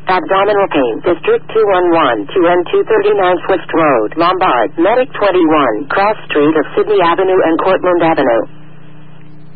Abdominal pain. District 211, 2N239 Swift Road, Lombard. Medic 21, Cross Street of Sydney Avenue and Cortlandt Avenue.